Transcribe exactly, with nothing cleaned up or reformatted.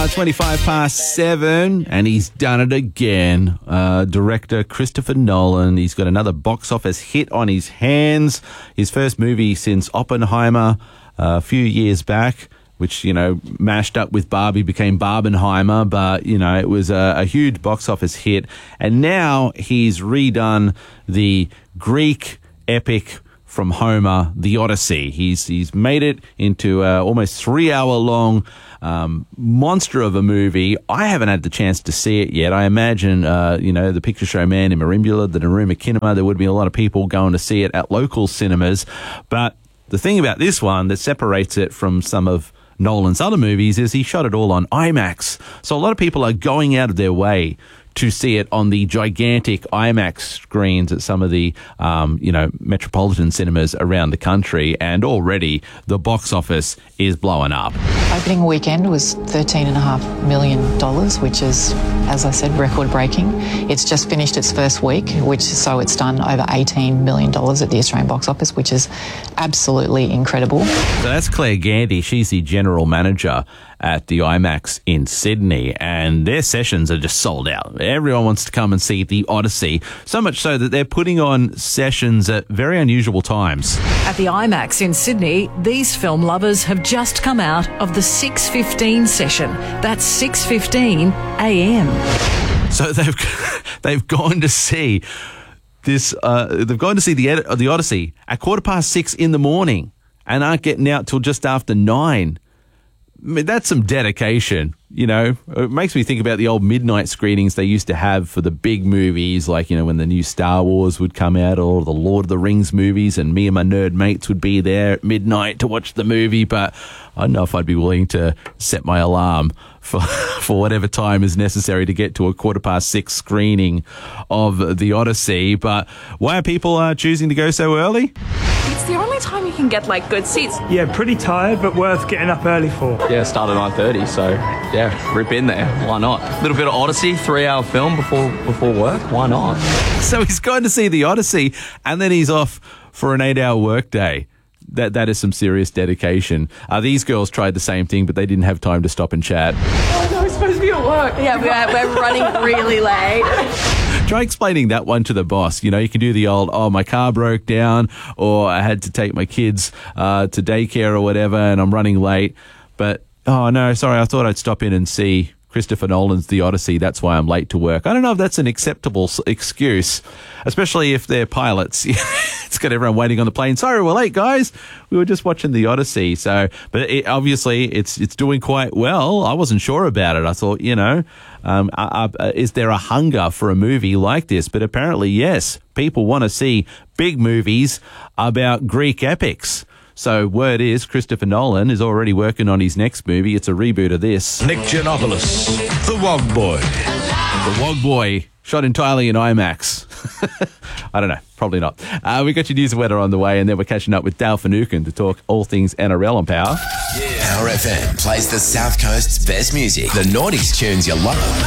Uh, twenty-five past seven, and he's done it again. Uh, director Christopher Nolan. He's got another box office hit on his hands. His first movie since Oppenheimer uh, a few years back, which, you know, mashed up with Barbie, became Barbenheimer, but, you know, it was a, a huge box office hit. And now he's redone the Greek epic from Homer, The Odyssey. He's he's made it into a almost three-hour-long um, monster of a movie. I haven't had the chance to see it yet. I imagine, uh, you know, the Picture Show Man in Merimbula, the Naruma Kinema, there would be a lot of people going to see it at local cinemas. But the thing about this one that separates it from some of Nolan's other movies is he shot it all on IMAX. So a lot of people are going out of their way to see it on the gigantic IMAX screens at some of the, um, you know, metropolitan cinemas around the country. And already the box office is blowing up. Opening weekend was thirteen point five million dollars, which is, as I said, record-breaking. It's just finished its first week, which so it's done over eighteen million dollars at the Australian box office, which is absolutely incredible. So that's Claire Gandy. She's the general manager at the IMAX in Sydney, and their sessions are just sold out. Everyone wants to come and see The Odyssey, so much so that they're putting on sessions at very unusual times. At the IMAX in Sydney, these film lovers have just come out of the six fifteen session. That's six fifteen a m. So they've they've gone to see this. Uh, they've gone to see the the Odyssey at quarter past six in the morning, and aren't getting out till just after nine. I mean, that's some dedication, you know. It makes me think about the old midnight screenings they used to have for the big movies, like, you know, when the new Star Wars would come out or the Lord of the Rings movies, and me and my nerd mates would be there at midnight to watch the movie. But I don't know if I'd be willing to set my alarm for for whatever time is necessary to get to a quarter past six screening of The Odyssey. But why are people uh, choosing to go so early? It's the only time you can get, like, good seats. Yeah, pretty tired, but worth getting up early for. Yeah, start at nine thirty, so, yeah, rip in there. Why not? A little bit of Odyssey, three-hour film before before work. Why not? So he's going to see The Odyssey, and then he's off for an eight-hour workday. That That is some serious dedication. Uh, these girls tried the same thing, but they didn't have time to stop and chat. Oh, no, we're supposed to be at work. Yeah, we're, we're running really late. Try explaining that one to the boss. You know, you can do the old, oh, my car broke down, or I had to take my kids uh, to daycare or whatever, and I'm running late. But, oh, no, sorry, I thought I'd stop in and see Christopher Nolan's The Odyssey. That's why I'm late to work. I don't know if that's an acceptable excuse, especially if they're pilots. It's got everyone waiting on the plane. Sorry, we're late, guys. We were just watching The Odyssey. So, but it, obviously, it's it's doing quite well. I wasn't sure about it. I thought, you know, um, uh, uh, is there a hunger for a movie like this? But apparently, yes, people want to see big movies about Greek epics. So word is Christopher Nolan is already working on his next movie. It's a reboot of this. Nick Giannopoulos, The Wog Boy. The Wog Boy, shot entirely in IMAX. I don't know, probably not. Uh, we got your news and weather on the way, and then we're catching up with Dale Finucane to talk all things N R L on Power. Yeah. Power F M plays the South Coast's best music. The noughties tunes you love.